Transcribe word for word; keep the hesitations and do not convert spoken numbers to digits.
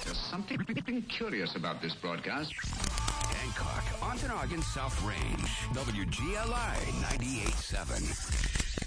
There's something curious about this broadcast. Hancock, Ontonagon, South Range, W G L I ninety-eight point seven.